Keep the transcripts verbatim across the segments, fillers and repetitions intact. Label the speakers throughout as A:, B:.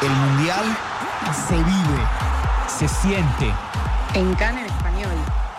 A: El Mundial se vive, se siente.
B: En Cannes en español.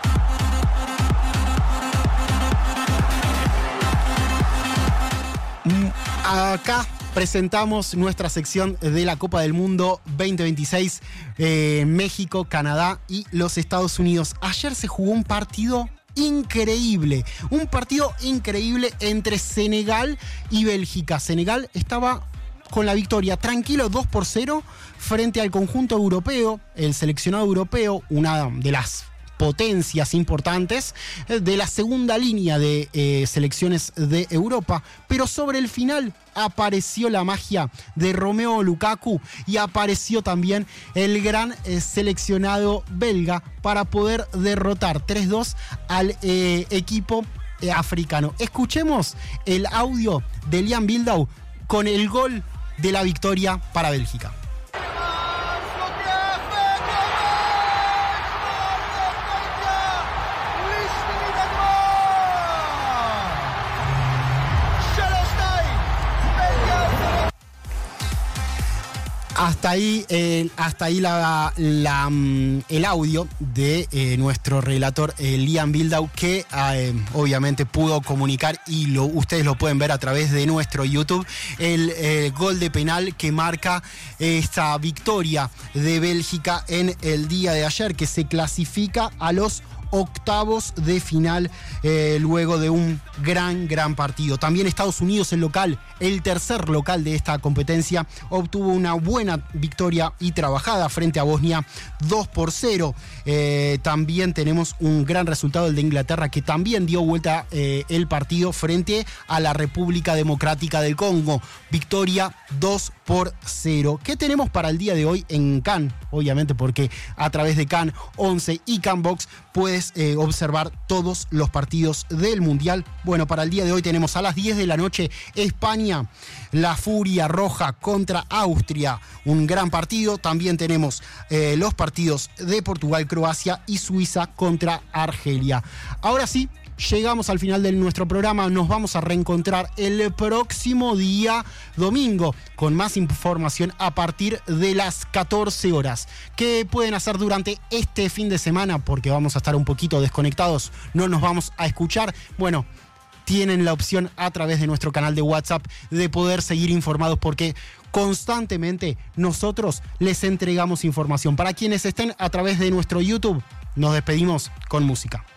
C: Acá presentamos nuestra sección de la Copa del Mundo veinte veintiséis, eh, México, Canadá y los Estados Unidos. Ayer se jugó un partido increíble, un partido increíble entre Senegal y Bélgica. Senegal estaba con la victoria tranquilo dos por cero frente al conjunto europeo, el seleccionado europeo, una de las potencias importantes de la segunda línea de eh, selecciones de Europa, pero sobre el final apareció la magia de Romelu Lukaku y apareció también el gran eh, seleccionado belga para poder derrotar tres dos al eh, equipo eh, africano. Escuchemos el audio de Liam Bilbao con el gol de la victoria para Bélgica. Hasta ahí, eh, hasta ahí la, la, um, el audio de eh, nuestro relator eh, Liam Bilbao, que eh, obviamente pudo comunicar, y lo, ustedes lo pueden ver a través de nuestro YouTube, el eh, gol de penal que marca eh, esta victoria de Bélgica en el día de ayer, que se clasifica a los octavos de final eh, luego de un gran, gran partido. También Estados Unidos, el local, el tercer local de esta competencia, obtuvo una buena victoria y trabajada frente a Bosnia, dos por cero. Eh, también tenemos un gran resultado, el de Inglaterra, que también dio vuelta eh, el partido frente a la República Democrática del Congo. Victoria dos por cero. ¿Qué tenemos para el día de hoy en Cannes? Obviamente porque a través de Cannes once y Canbox puedes eh, observar todos los partidos del Mundial. Bueno, para el día de hoy tenemos a las diez de la noche España, la Furia Roja contra Austria, un gran partido. También tenemos eh, los partidos de Portugal, Croacia y Suiza contra Argelia. Ahora sí, llegamos al final de nuestro programa. Nos vamos a reencontrar el próximo día domingo con más información a partir de las catorce horas. ¿Qué pueden hacer durante este fin de semana? Porque vamos a estar un poquito desconectados, no nos vamos a escuchar. Bueno, tienen la opción a través de nuestro canal de WhatsApp de poder seguir informados, porque constantemente nosotros les entregamos información. Para quienes estén a través de nuestro YouTube, nos despedimos con música.